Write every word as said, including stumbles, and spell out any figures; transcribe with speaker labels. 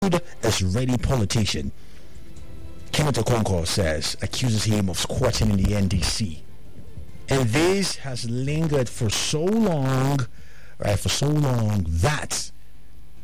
Speaker 1: as ready politician. Kenneth Okonkwo says, accuses him of squatting in the N D C. And this has lingered for so long, right, for so long that